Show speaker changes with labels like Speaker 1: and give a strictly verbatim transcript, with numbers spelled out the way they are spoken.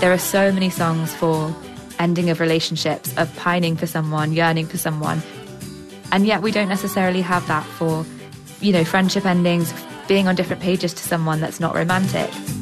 Speaker 1: There are so many songs for ending of relationships, of pining for someone, yearning for someone. And yet we don't necessarily have that for, you know, friendship endings, being on different pages to someone that's not romantic.